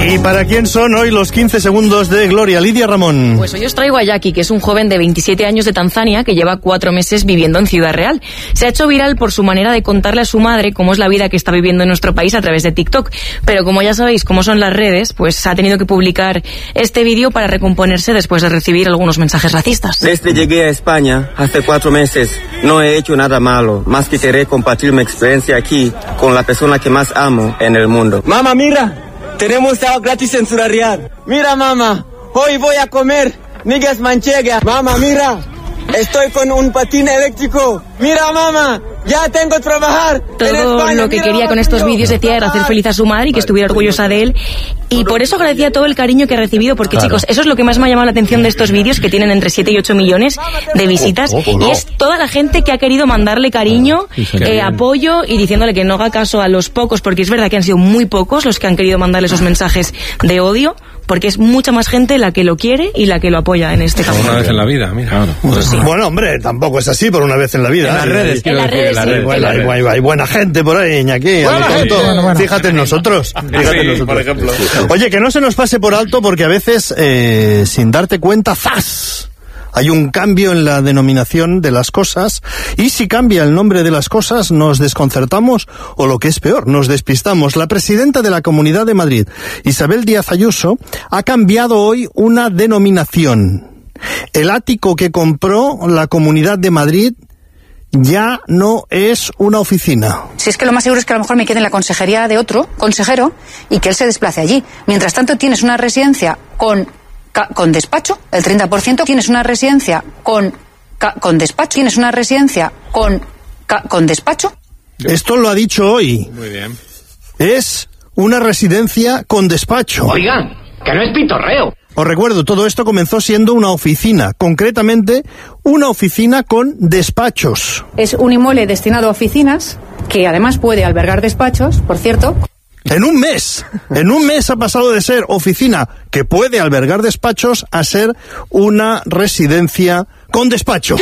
¿Y para quién son hoy los 15 segundos de Gloria? Lidia Ramón. Pues hoy os traigo a Jackie, que es un joven de 27 años de Tanzania que lleva 4 meses viviendo en Ciudad Real. Se ha hecho viral por su manera de contarle a su madre cómo es la vida que está viviendo en nuestro país a través de TikTok. Pero como ya sabéis cómo son las redes, pues ha tenido que publicar este vídeo para recomponerse después de recibir algunos mensajes racistas. Desde llegué a España hace 4 meses, no he hecho nada malo, más que querer compartir mi experiencia aquí con la persona que más amo en el mundo. Mamá, mira. Tenemos agua gratis en Ciudad Real. Mira, mamá, hoy voy a comer migas manchega. Mamá, mira, estoy con un patín eléctrico. Mira, mamá, ya tengo que trabajar. Todo lo que quería con estos vídeos, decía, era hacer feliz a su madre y que estuviera orgullosa de él. Y por eso agradecía todo el cariño que ha recibido, porque chicos, eso es lo que más me ha llamado la atención de estos vídeos, que tienen entre 7 y 8 millones de visitas. Y es toda la gente que ha querido mandarle cariño, apoyo, y diciéndole que no haga caso a los pocos, porque es verdad que han sido muy pocos los que han querido mandarle esos mensajes de odio, porque es mucha más gente la que lo quiere y la que lo apoya en este caso. Una vez en la vida, mira. Pues sí. Bueno, hombre, tampoco es así por una vez en la vida. En las redes, en las redes, sí. Hay buena gente por ahí, Iñaki. Fíjate en nosotros. Por ejemplo. Oye, que no se nos pase por alto, porque a veces, sin darte cuenta, ¡zas!, hay un cambio en la denominación de las cosas, y si cambia el nombre de las cosas nos desconcertamos, o lo que es peor, nos despistamos. La presidenta de la Comunidad de Madrid, Isabel Díaz Ayuso, ha cambiado hoy una denominación. El ático que compró la Comunidad de Madrid ya no es una oficina. Si es que lo más seguro es que a lo mejor me quede en la consejería de otro consejero y que él se desplace allí. Mientras tanto tienes una residencia con despacho, el 30%, tienes una residencia con despacho, tienes una residencia con despacho. Esto lo ha dicho hoy. Muy bien. Es una residencia con despacho. Oigan, que no es pitorreo. Os recuerdo, todo esto comenzó siendo una oficina, concretamente una oficina con despachos. Es un inmueble destinado a oficinas, que además puede albergar despachos, por cierto. En un mes ha pasado de ser oficina que puede albergar despachos a ser una residencia con despacho.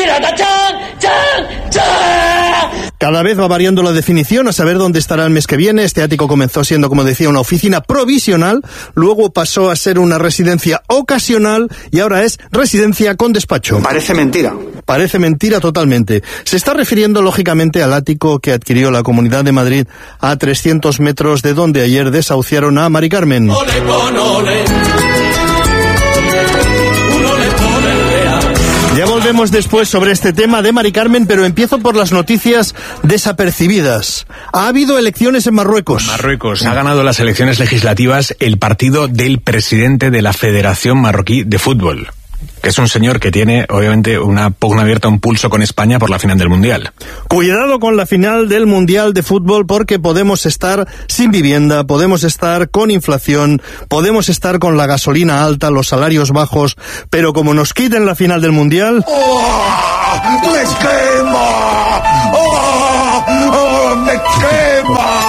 Cada vez va variando la definición, a saber dónde estará el mes que viene. Este ático comenzó siendo, como decía, una oficina provisional, luego pasó a ser una residencia ocasional y ahora es residencia con despacho. Parece mentira. Parece mentira totalmente. Se está refiriendo, lógicamente, al ático que adquirió la Comunidad de Madrid a 300 metros de donde ayer desahuciaron a Mari Carmen. Ole con ole. Ya volvemos después sobre este tema de Mari Carmen, pero empiezo por las noticias desapercibidas. Ha habido elecciones en Marruecos. Marruecos ha ganado las elecciones legislativas el partido del presidente de la Federación Marroquí de Fútbol, que es un señor que tiene, obviamente, una pugna abierta, un pulso con España por la final del Mundial. Cuidado con la final del Mundial de Fútbol, porque podemos estar sin vivienda, podemos estar con inflación, podemos estar con la gasolina alta, los salarios bajos, pero como nos quiten la final del Mundial... ¡Oh! ¡Me quema! ¡Oh! ¡Oh! ¡Me quema!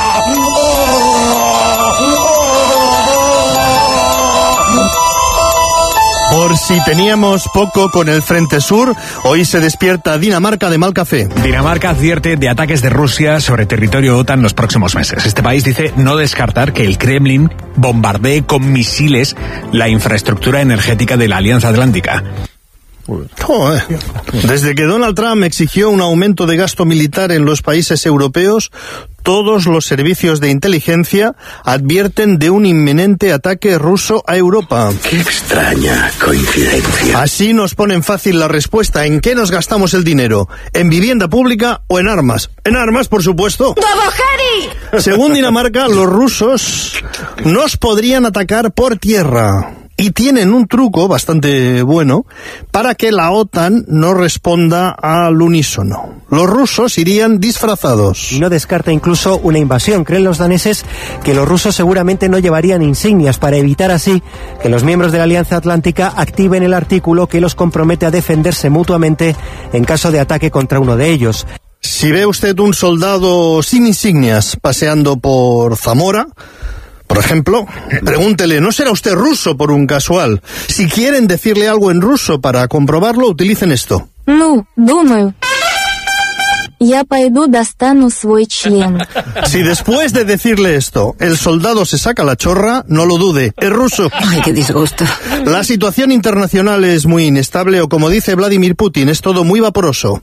Por si teníamos poco con el Frente Sur, hoy se despierta Dinamarca de mal café. Dinamarca advierte de ataques de Rusia sobre territorio OTAN los próximos meses. Este país dice no descartar que el Kremlin bombardee con misiles la infraestructura energética de la Alianza Atlántica. Joder. Desde que Donald Trump exigió un aumento de gasto militar en los países europeos, todos los servicios de inteligencia advierten de un inminente ataque ruso a Europa. ¡Qué extraña coincidencia! Así nos ponen fácil la respuesta. ¿En qué nos gastamos el dinero? ¿En vivienda pública o en armas? En armas, por supuesto. Según Dinamarca, los rusos nos podrían atacar por tierra. Y tienen un truco bastante bueno para que la OTAN no responda al unísono. Los rusos irían disfrazados. Y no descarta incluso una invasión. Creen los daneses que los rusos seguramente no llevarían insignias para evitar así que los miembros de la Alianza Atlántica activen el artículo que los compromete a defenderse mutuamente en caso de ataque contra uno de ellos. Si ve usted un soldado sin insignias paseando por Zamora, por ejemplo, pregúntele, ¿no será usted ruso por un casual? Si quieren decirle algo en ruso para comprobarlo, utilicen esto. No, думаю. Я пойду достану свой член. Si después de decirle esto, el soldado se saca la chorra, no lo dude, es ruso. Ay, qué disgusto. La situación internacional es muy inestable, o como dice Vladimir Putin, es todo muy vaporoso.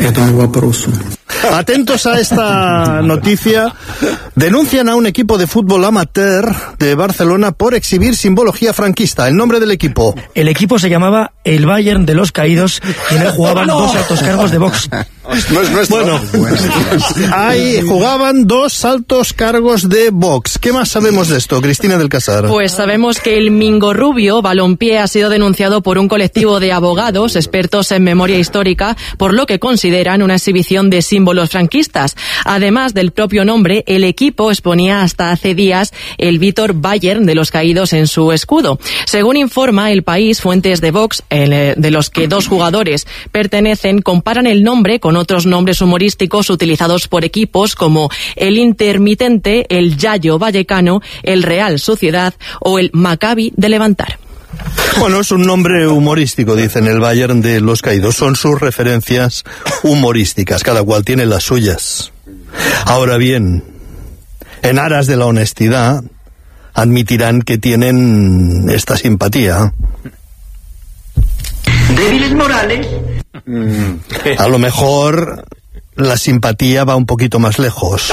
Atentos a esta noticia. Denuncian a un equipo de fútbol amateur de Barcelona por exhibir simbología franquista. El nombre del equipo. El equipo se llamaba el Bayern de los Caídos y en él jugaban dos altos cargos de Vox. Bueno, ahí jugaban dos altos cargos de Vox. ¿Qué más sabemos de esto, Cristina del Casar? Pues sabemos que el Mingo Rubio Balompié ha sido denunciado por un colectivo de abogados expertos en memoria histórica por lo que consideran una exhibición de símbolos franquistas. Además del propio nombre, el equipo exponía hasta hace días el Vítor Bayern de los Caídos en su escudo. Según informa El País, fuentes de Vox, de los que dos jugadores pertenecen, comparan el nombre con otros nombres humorísticos utilizados por equipos como el Intermitente, el Yayo Vallecano, el Real Sociedad o el Maccabi de Levantar. Bueno, es un nombre humorístico, dicen el Bayern de los Caídos. Son sus referencias humorísticas, cada cual tiene las suyas. Ahora bien, en aras de la honestidad, admitirán que tienen esta simpatía. ¿Débiles morales? A lo mejor la simpatía va un poquito más lejos.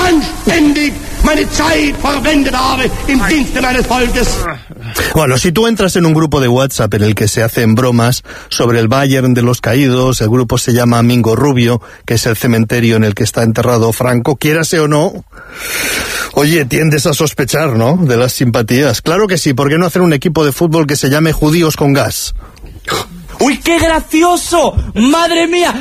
Bueno, si tú entras en un grupo de WhatsApp en el que se hacen bromas sobre el Bayern de los Caídos, el grupo se llama Mingo Rubio, que es el cementerio en el que está enterrado Franco, quiérase o no, oye, tiendes a sospechar, ¿no?, de las simpatías. Claro que sí, ¿por qué no hacer un equipo de fútbol que se llame Judíos con Gas? ¡Uy, qué gracioso! ¡Madre mía!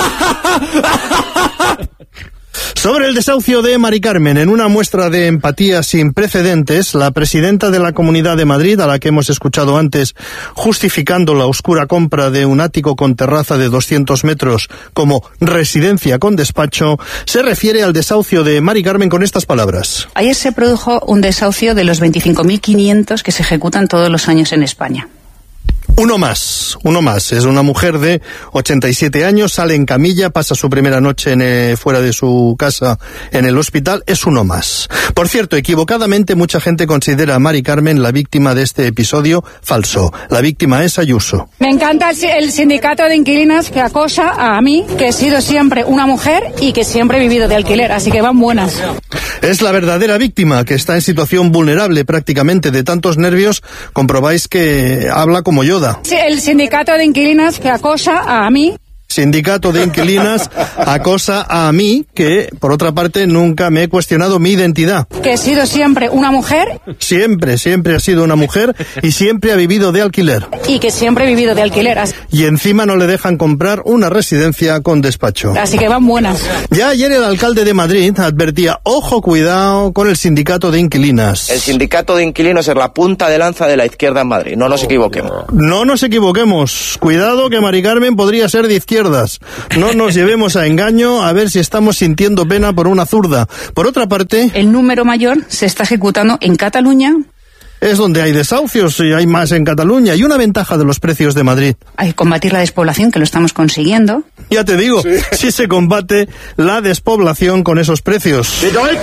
Sobre el desahucio de Mari Carmen, en una muestra de empatía sin precedentes, la presidenta de la Comunidad de Madrid, a la que hemos escuchado antes, justificando la oscura compra de un ático con terraza de 200 metros como residencia con despacho, se refiere al desahucio de Mari Carmen con estas palabras. Ayer se produjo un desahucio de los 25.500 que se ejecutan todos los años en España. Uno más. Es una mujer de 87 años, sale en camilla, pasa su primera noche fuera de su casa en el hospital, es uno más. Por cierto, equivocadamente mucha gente considera a Mari Carmen la víctima de este episodio. Falso. La víctima es Ayuso. Me encanta el sindicato de inquilinas que acosa a mí, que he sido siempre una mujer y que siempre he vivido de alquiler, así que van buenas. Es la verdadera víctima, que está en situación vulnerable prácticamente de tantos nervios. Comprobáis que habla como Yoda. Sí, el sindicato de inquilinas que acosa a mí. Sindicato de inquilinas acosa a mí, que por otra parte nunca me he cuestionado mi identidad. Que he sido siempre una mujer. Siempre ha sido una mujer y siempre ha vivido de alquiler. Y que siempre he vivido de alquiler. Y encima no le dejan comprar una residencia con despacho. Así que van buenas. Ya ayer el alcalde de Madrid advertía, ojo, cuidado con el sindicato de inquilinas. El sindicato de inquilinos es la punta de lanza de la izquierda en Madrid, no nos equivoquemos. No nos equivoquemos. Cuidado que Mari Carmen podría ser de izquierda. No nos llevemos a engaño, a ver si estamos sintiendo pena por una zurda. Por otra parte, el número mayor se está ejecutando en Cataluña. Es donde hay desahucios y hay más en Cataluña. Y una ventaja de los precios de Madrid. Hay que combatir la despoblación, que lo estamos consiguiendo. Ya te digo, sí se combate la despoblación con esos precios.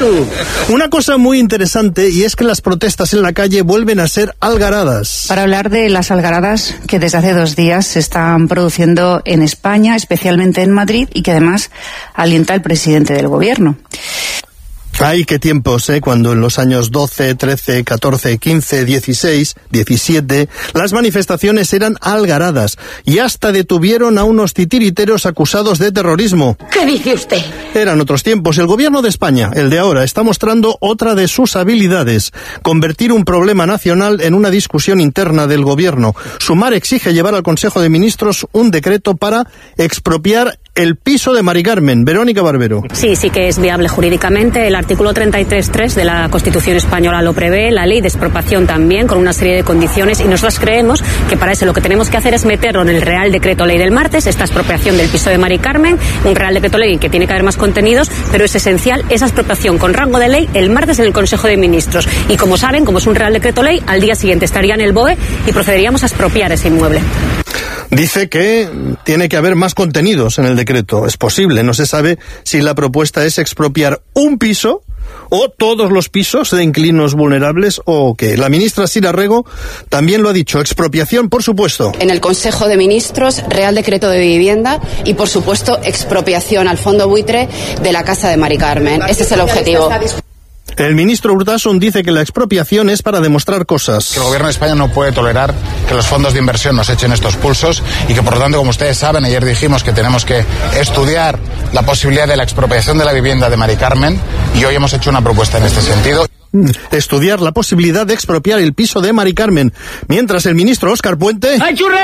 Una cosa muy interesante, y es que las protestas en la calle vuelven a ser algaradas. Para hablar de las algaradas que desde hace 2 días se están produciendo en España, especialmente en Madrid, y que además alienta el presidente del gobierno. Ay, qué tiempos, cuando en los años 12, 13, 14, 15, 16, 17, las manifestaciones eran algaradas y hasta detuvieron a unos titiriteros acusados de terrorismo. ¿Qué dice usted? Eran otros tiempos. El gobierno de España, el de ahora, está mostrando otra de sus habilidades: convertir un problema nacional en una discusión interna del gobierno. Sumar exige llevar al Consejo de Ministros un decreto para expropiar el piso de Mari Carmen. Verónica Barbero. Sí que es viable jurídicamente. El artículo 33.3 de la Constitución española lo prevé, la ley de expropiación también, con una serie de condiciones, y nosotros creemos que para eso lo que tenemos que hacer es meterlo en el Real Decreto Ley del martes, esta expropiación del piso de Mari Carmen, un Real Decreto Ley que tiene que haber más contenidos, pero es esencial esa expropiación con rango de ley el martes en el Consejo de Ministros. Y como saben, como es un Real Decreto Ley, al día siguiente estaría en el BOE y procederíamos a expropiar ese inmueble. Dice que tiene que haber más contenidos en el decreto. Es posible, no se sabe si la propuesta es expropiar un piso o todos los pisos de inquilinos vulnerables o qué. La ministra Sira Rego también lo ha dicho. Expropiación, por supuesto. En el Consejo de Ministros, Real Decreto de Vivienda y, por supuesto, expropiación al fondo buitre de la Casa de Mari Carmen. Ese es el objetivo. El ministro Urtasun dice que la expropiación es para demostrar cosas. Que el gobierno de España no puede tolerar que los fondos de inversión nos echen estos pulsos y que, por lo tanto, como ustedes saben, ayer dijimos que tenemos que estudiar la posibilidad de la expropiación de la vivienda de Mari Carmen y hoy hemos hecho una propuesta en este sentido. Estudiar la posibilidad de expropiar el piso de Mari Carmen, mientras el ministro Óscar Puente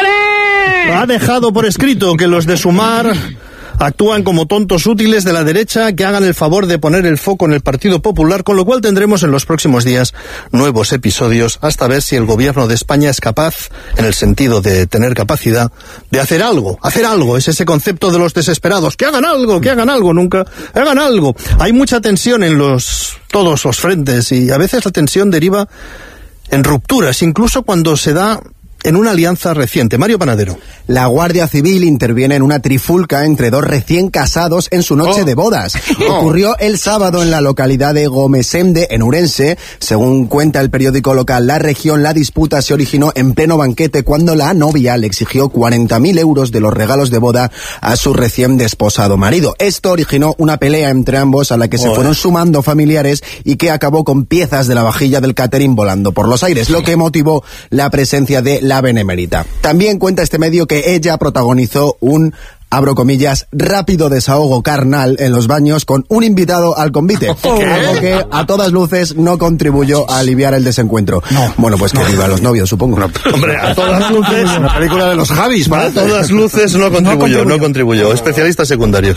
ha dejado por escrito que los de Sumar actúan como tontos útiles de la derecha que hagan el favor de poner el foco en el Partido Popular, con lo cual tendremos en los próximos días nuevos episodios hasta ver si el gobierno de España es capaz, en el sentido de tener capacidad, de hacer algo. Hacer algo es ese concepto de los desesperados. Que hagan algo, nunca hagan algo. Hay mucha tensión en todos los frentes y a veces la tensión deriva en rupturas, incluso cuando se da en una alianza reciente. Mario Panadero. La Guardia Civil interviene en una trifulca entre dos recién casados en su noche de bodas. Ocurrió el sábado en la localidad de Gomesende, en Ourense. Según cuenta el periódico local La Región, la disputa se originó en pleno banquete cuando la novia le exigió 40.000 euros de los regalos de boda a su recién desposado marido. Esto originó una pelea entre ambos a la que se fueron sumando familiares y que acabó con piezas de la vajilla del catering volando por los aires, lo que motivó la presencia de la benemérita. También cuenta este medio que ella protagonizó un, abro comillas, rápido desahogo carnal en los baños con un invitado al convite, algo que a todas luces no contribuyó a aliviar el desencuentro. Bueno, pues que viva los novios, supongo. Hombre, a todas luces, una película de los Javis, a todas luces no contribuyó. Especialistas secundarios.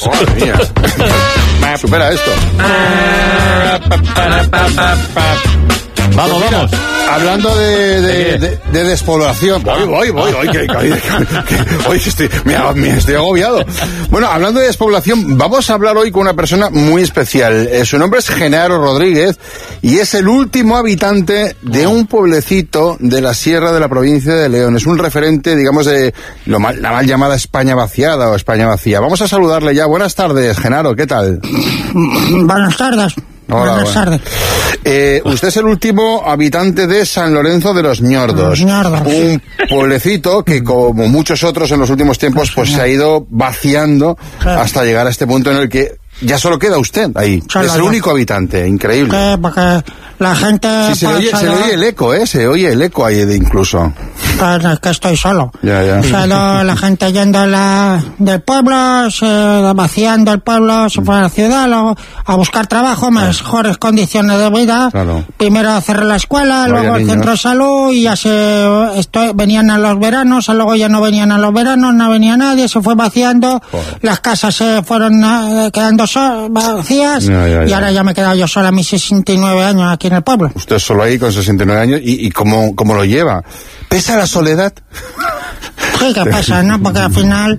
Supera esto. Vamos. Hablando de despoblación. Voy. Estoy agobiado. Bueno, hablando de despoblación, vamos a hablar hoy con una persona muy especial. Su nombre es Genaro Rodríguez y es el último habitante de un pueblecito de la sierra de la provincia de León. Es un referente, digamos, de la mal llamada España vaciada o España vacía. Vamos a saludarle ya. Buenas tardes, Genaro, ¿qué tal? Buenas tardes. Hola, buenas tardes. Usted es el último habitante de San Lorenzo de los Ñordos. Un pueblecito que, como muchos otros en los últimos tiempos, pues se ha ido vaciando hasta llegar a este punto en el que ya solo queda usted ahí. Es el único habitante, increíble. Porque la gente... Sí, se le oye el eco, se oye el eco ahí incluso. Es que estoy solo. Ya. La gente yendo del pueblo, vaciando el pueblo, se fue a la ciudad a buscar trabajo, mejores condiciones de vida. Claro. Primero cerré la escuela, luego el centro de salud y ya venían a los veranos, luego ya no venían a los veranos, no venía nadie, se fue vaciando, las casas se fueron quedando vacías y ahora ya me he quedado yo sola a mis 69 años aquí en el pueblo. Usted solo ahí con 69 años y ¿cómo lo lleva? ¿Pesa la soledad? Sí, que pesa, ¿no? Porque al final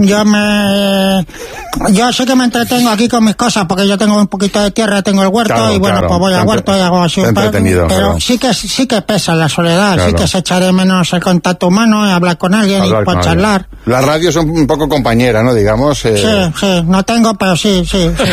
yo sí que me entretengo aquí con mis cosas porque yo tengo un poquito de tierra, tengo el huerto pues voy al huerto y hago así pero sí que pesa la soledad, sí que se echa de menos el contacto humano y hablar con alguien y pues charlar. Las radios son un poco compañera, ¿no? Digamos. Sí, no tengo, pero sí.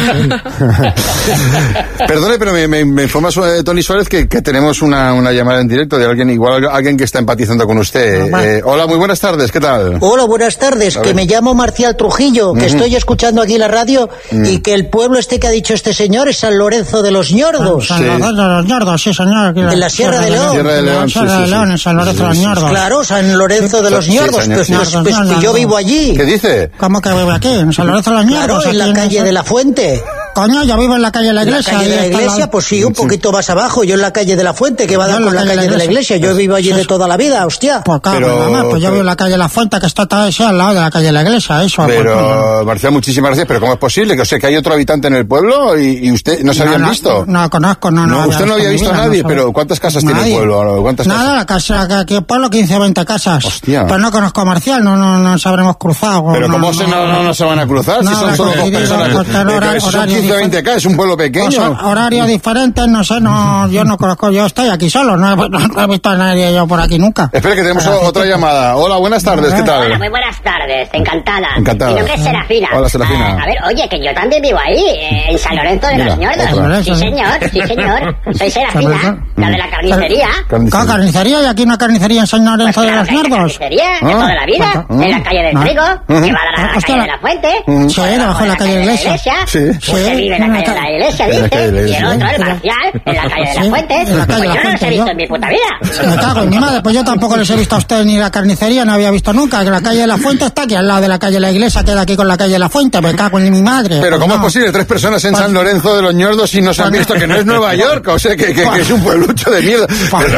Perdone, pero me informa Tony Suárez que tenemos una llamada en directo de alguien que está empatizando con usted. Hola, muy buenas tardes, ¿qué tal? Hola, buenas tardes, que me llamo Marcial Trujillo, que estoy escuchando aquí la radio y que el pueblo que ha dicho este señor es San Lorenzo de los Ñordos. San Lorenzo de los Ñordos, sí señor. En la Sierra de León. Sierra de León, en San Lorenzo de los Ñordos. Claro, San Lorenzo de los Ñordos, pues yo vivo allí. ¿Qué dice? ¿Cómo que vive aquí? En San Lorenzo de los Ñordos. Claro, en la calle de la Fuente. Coño, yo vivo en la calle de la Iglesia. ¿La calle de la Iglesia? Pues sí, un poquito más abajo. Yo en la calle de la Fuente, que va a dar con la calle de la Iglesia. Yo vivo allí de toda la vida, hostia. Pues claro, pues yo vivo en la calle de la Fuente, que está al lado de la calle de la Iglesia. Eso. Pero, Marcial, muchísimas gracias. Pero ¿cómo es posible? Que hay otro habitante en el pueblo y usted no se habían visto. No conozco, no. Usted no había visto a nadie, pero ¿cuántas casas tiene el pueblo? Nada, aquí el pueblo 15 o 20 casas. Hostia. Pues no conozco a Marcial, no nos habremos cruzado. Pero ¿cómo no se van a cruzar? Si son solo dos personas. 20K, es un pueblo pequeño. Pues, horarios diferentes, no sé, yo no conozco, yo estoy aquí solo, no he visto a nadie yo por aquí nunca. Espera que tenemos otra llamada. Hola, buenas tardes, ¿qué tal? Hola, muy buenas tardes, encantada. Encantada. Mi nombre es Serafina. Hola, Serafina. A ver, oye, que yo también vivo ahí, en San Lorenzo de los Ñordos. Sí, señor. Soy Serafina, la de la carnicería. ¿Qué carnicería? ¿Y aquí una carnicería en San Lorenzo de los Ñordos? Carnicería, de toda la vida, en la calle del Trigo, que va a la calle de la Fuente. Sí, debajo de la calle de la Iglesia. Usted vive en la calle de la Iglesia, dice, y el otro, el Marcial, en la calle de la Fuente. Pues yo no los he visto en mi puta vida. Me cago en mi madre, pues yo tampoco les he visto a usted ni la carnicería, no había visto nunca, que la calle de la Fuente está aquí al lado de la calle de la Iglesia, queda aquí con la calle de la Fuente, me cago en mi madre. Pero ¿cómo es posible? 3 personas en San Lorenzo de los Ñordos y no se han visto que no es Nueva York, o sea, que es un pueblucho de mierda.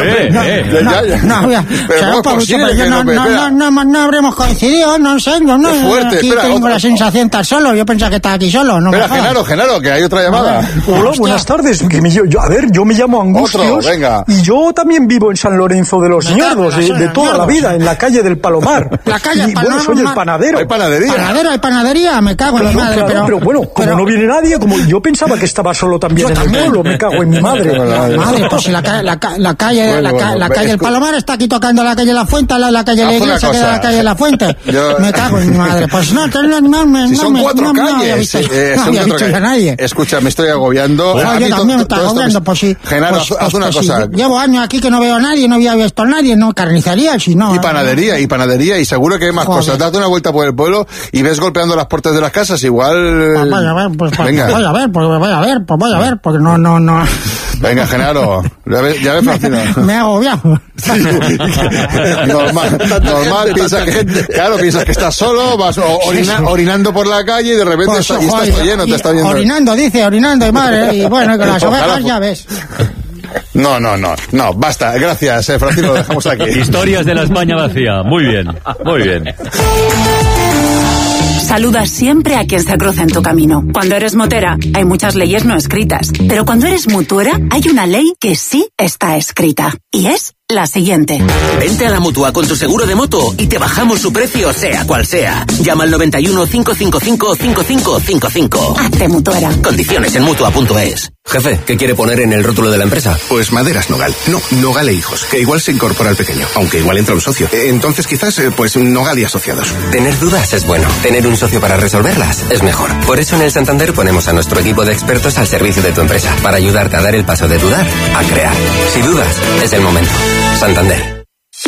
No habremos coincidido, no sé, no. Fuerte, aquí espera, tengo la sensación de estar solo, yo pensaba que estaba aquí solo. No. Espera, Genaro, que hay otra llamada. Hola, buenas tardes. Yo me llamo Angustios. Y yo también vivo en San Lorenzo de los Ñordos, de toda la vida, en la calle del Palomar. La calle del Palomar. Bueno, soy el panadero. ¿Hay panadería? Hay panadería, me cago en mi madre. Pero bueno, como no viene nadie, como yo pensaba que estaba solo también en el pueblo, me cago en mi madre. Madre, pues si la calle del Palomar está aquí tocando la calle de la Fuente, la calle de la Iglesia, queda la calle de la Fuente. Me cago en mi madre. Pues no, si son 4 calles. No había visto ya nadie. Escucha, me estoy agobiando. Yo también me estoy agobiando, pues sí. Genaro, haz una cosa. Llevo años aquí que no veo a nadie, no había visto a nadie, no carnicería, si no. Y panadería, y seguro que hay más cosas. Date una vuelta por el pueblo y ves golpeando las puertas de las casas, igual... Pues voy a ver, porque no... Venga, Genaro, ya ves, Francino. Me he agobiado. Normal, piensas que estás solo, vas orinando por la calle y de repente estás lleno, te está viendo. Orinando, y madre, y bueno, con las ovejas ya ves. No, basta, gracias, Francino, lo dejamos aquí. Historias de la España vacía, muy bien. Saluda siempre a quien se cruza en tu camino. Cuando eres motera, hay muchas leyes no escritas. Pero cuando eres mutuera, hay una ley que sí está escrita. Y es la siguiente. Vente a la Mutua con tu seguro de moto y te bajamos su precio, sea cual sea. Llama al 91 555 5555. Hazte mutuera. Condiciones en Mutua.es. Jefe, ¿qué quiere poner en el rótulo de la empresa? Pues Maderas Nogal. No, Nogal e Hijos, que igual se incorpora al pequeño, aunque igual entra un socio. Entonces quizás, pues Nogal y Asociados. Tener dudas es bueno. Tener un socio para resolverlas es mejor. Por eso en el Santander ponemos a nuestro equipo de expertos al servicio de tu empresa, para ayudarte a dar el paso de dudar a crear. Si dudas, es el momento. Santander.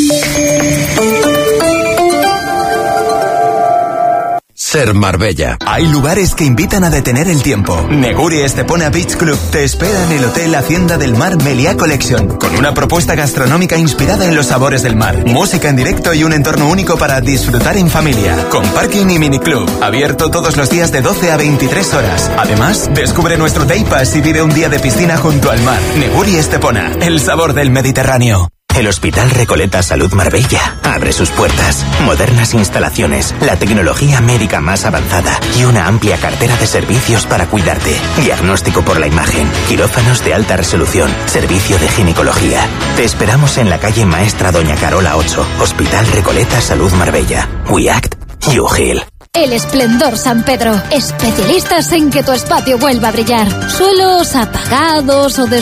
Ser Marbella. Hay lugares que invitan a detener el tiempo. Neguri Estepona Beach Club te espera en el Hotel Hacienda del Mar Meliá Collection, con una propuesta gastronómica inspirada en los sabores del mar, música en directo y un entorno único para disfrutar en familia, con parking y miniclub, abierto todos los días de 12 a 23 horas. Además, descubre nuestro Day Pass y vive un día de piscina junto al mar. Neguri Estepona, el sabor del Mediterráneo. El Hospital Recoleta Salud Marbella abre sus puertas. Modernas instalaciones, la tecnología médica más avanzada y una amplia cartera de servicios para cuidarte. Diagnóstico por la imagen, quirófanos de alta resolución, servicio de ginecología. Te esperamos en la calle Maestra Doña Carola 8, Hospital Recoleta Salud Marbella. We act, you heal. El Esplendor San Pedro, especialistas en que tu espacio vuelva a brillar. Suelos apagados o